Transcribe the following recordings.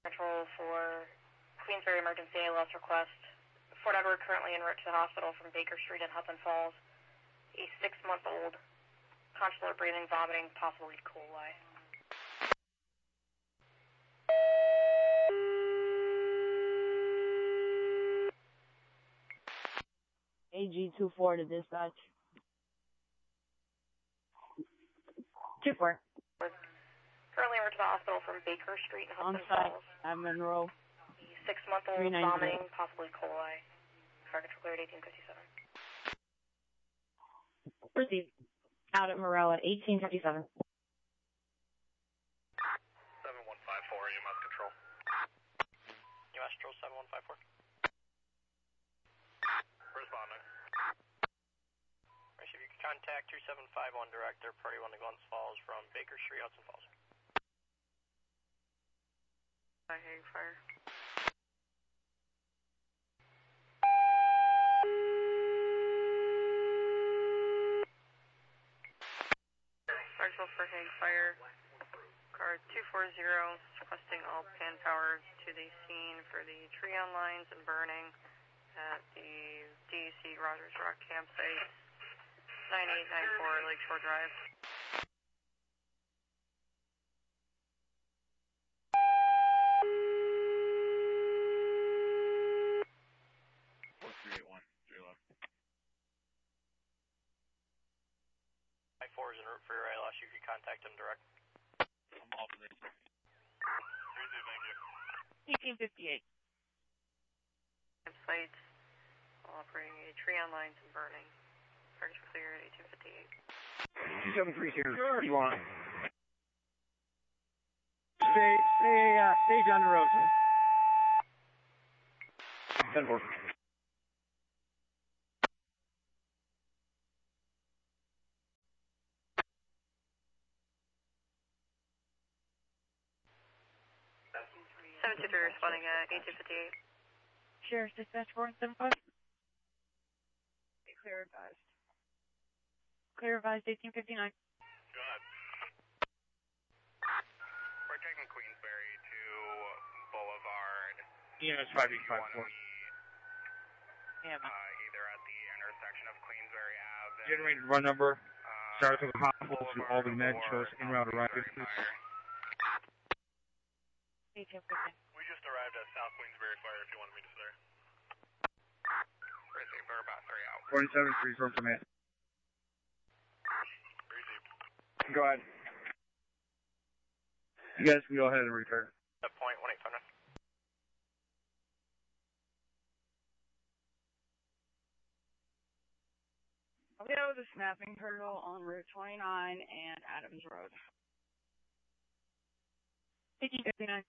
Control for Queensbury emergency ALS request. Fort Edward currently en route to the hospital from Baker Street in Hudson Falls. A 6-month-old, consular breathing, vomiting, possible E. coli. AG-24 to dispatch. 2-4. Currently en route to the hospital from Baker Street in Hudson Falls. On Monroe. A 6-month-old, vomiting, possible E. coli. Fire control cleared 1857. Proceed. Out at Morel at 1857. 7154, EMS control. EMS control 7154. Responding. If you could contact 2751 director, party 1 to Glens Falls from Baker Street, Hudson Falls. Hague Fire. Fire for Hague Fire. Car 240 requesting all pan power to the scene for the Treon lines and burning at the DEC Rogers Rock campsite, 9894 Lakeshore Drive. I-4 is en route for your ALS. You can contact him direct. I'm off of this. Thank you. 1858. Campsites operating a Treon lines and burning. Fire clear at 1858. 2730, you want? Stay down the road. 10-4. Responding at 1858. Sheriff's dispatch 475. Clear advised. Clear advised 1859. Go ahead. We're taking Queensbury to Boulevard. EMS 5854. Yeah, Either at the intersection of Queensbury Ave. Generated run number. Starts with the hospital to Albany Med. Shows en route arrival. 1859. We just arrived at South Queensbury Fire if you wanted me to stay. Receive for about 3 out. 47-3 from command. Receive. Go ahead. You guys can go ahead and return. At point 1859. We have the snapping turtle on Route 29 and Adams Road. 1859.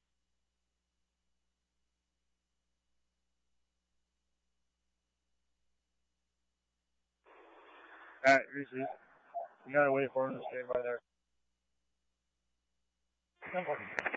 Alright, receive. You gotta wait for him to stay by there.